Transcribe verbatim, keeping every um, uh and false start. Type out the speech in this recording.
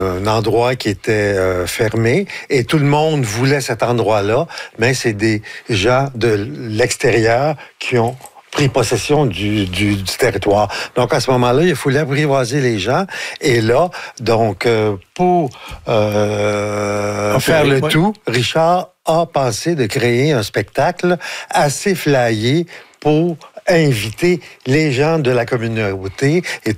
un endroit qui était euh, fermé et tout le monde voulait cet endroit-là, mais c'est des gens de l'extérieur qui ont pris possession du, du, du territoire. Donc, à ce moment-là, il fallait apprivoiser les gens. Et là, donc, euh, pour euh, faire le ouais. tout, Richard a pensé de créer un spectacle assez flyé pour inviter les gens de la communauté et